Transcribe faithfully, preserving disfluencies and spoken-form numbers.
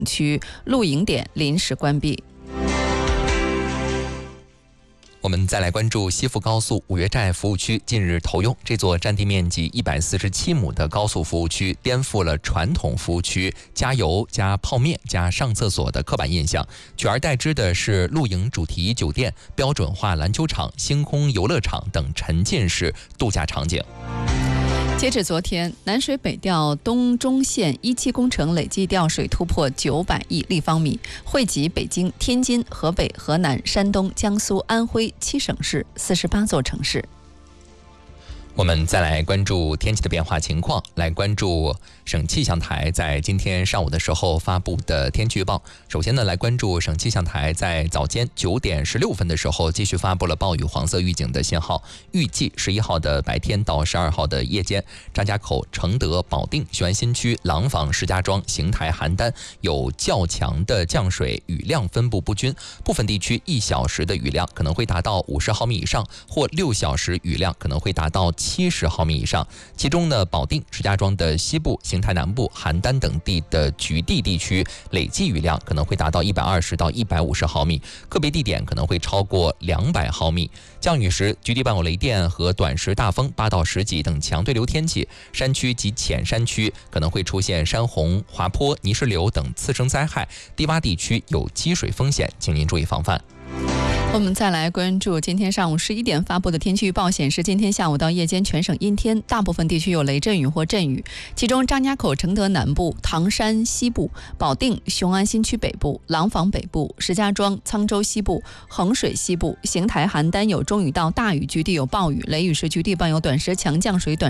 区露营点临时关闭。 我们再来关注西部高速五岳寨服务区近日投用。这座占地面积一百四十七亩的高速服务区颠覆了传统服务区加油加泡面加上厕所的刻板印象，取而代之的是露营主题酒店、标准化篮球场、星空游乐场等沉浸式度假场景。 截至昨天，南水北调东中线一期工程累计调水突破九百亿立方米，惠及北京、天津、河北、河南、山东、江苏、安徽七省市、四十八座城市。 我们再来关注天气的变化情况，来关注省气象台在今天上午的时候发布的天气预报。首先呢，来关注省气象台在早间九点十六分的时候继续发布了暴雨黄色预警的信号，预计十一号的白天到十二号的夜间，张家口、承德、保定、雄安新区、廊坊、石家庄、邢台、邯郸有较强的降水，雨量分布不均，部分地区一小时的雨量可能会达到五十毫米以上，或六小时雨量可能会达到七十毫米以上。其中呢，保定、石家庄的西部、邢台南部、邯郸等地的局地地区累计雨量可能会达到一百二十到一百五十毫米，个别地点可能会超过两百毫米。降雨时，局地伴有雷电和短时大风八到十级等强对流天气，山区及浅山区可能会出现山洪、滑坡、泥石流等次生灾害，低洼地区有积水风险，请您注意防范。 我们再来关注今天上午十一点发布的天气预报显示，今天下午到夜间全省阴天，大部分地区有雷阵雨或阵雨，其中张家口、承德南部、唐山西部、保定、雄安新区北部、廊坊北部、石家庄、沧州西部、衡水西部、邢台、邯郸有中雨到大雨，局地有暴雨，雷雨时局地伴有短时强降水、短